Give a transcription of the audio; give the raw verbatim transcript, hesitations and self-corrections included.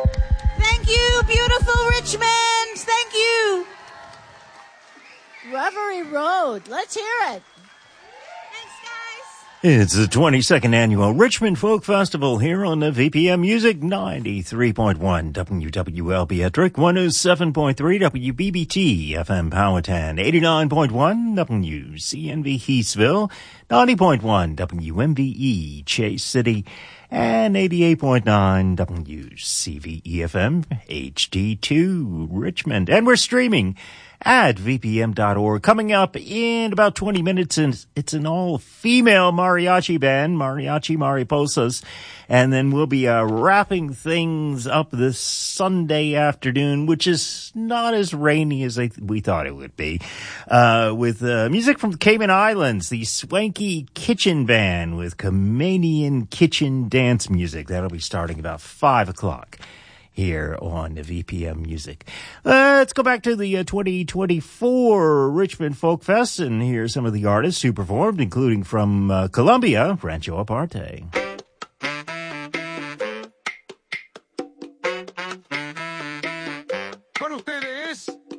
Thank you, beautiful Richmond. Thank you. Reverie Road. Let's hear it. It's the twenty-second annual Richmond Folk Festival here on the V P M Music ninety-three point one W W L Beatrice, one oh seven point three W B B T F M Powhatan, eighty-nine point one W C N V Heathsville, ninety point one W M V E Chase City, and eighty-eight point nine W C V E F M H D two Richmond. And we're streaming at V P M dot org. Coming up in about twenty minutes, and it's an all-female mariachi band, Mariachi Mariposas. And then we'll be uh, wrapping things up this Sunday afternoon, which is not as rainy as I th- we thought it would be, uh, with uh, music from the Cayman Islands, the Swanky Kitchen Band with Caymanian kitchen dance music. That'll be starting about five o'clock. Here on the V P M Music. Uh, let's go back to the uh, twenty twenty-four Richmond Folk Fest and hear some of the artists who performed, including from uh, Colombia, Rancho Aparte.